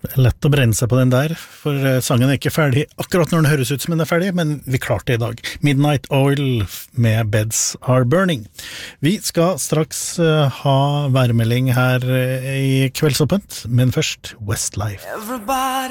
Lett å brenne seg på den der, for sangen ikke ferdig akkurat når den høres ut som den ferdig, men vi klarte det I dag. Midnight Oil med Beds Are Burning. Vi skal straks ha værmelding her I Kveldsåpent, men først Westlife.